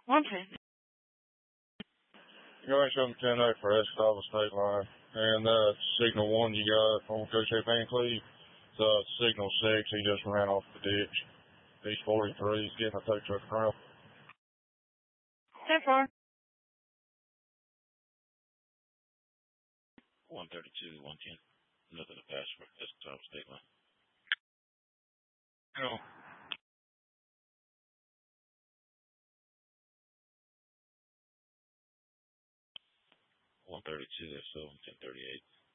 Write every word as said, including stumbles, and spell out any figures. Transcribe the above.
One ten. Going from ten eight for Escova State Line. And uh, signal one you got on Coach Van Cleve. So signal six, he just ran off the ditch. He's forty-three, he's getting a tow truck around. ten four. one thirty-two, one ten. Nothing to pass for Escova State Line. No. one thirty-two, so ten thirty-eight.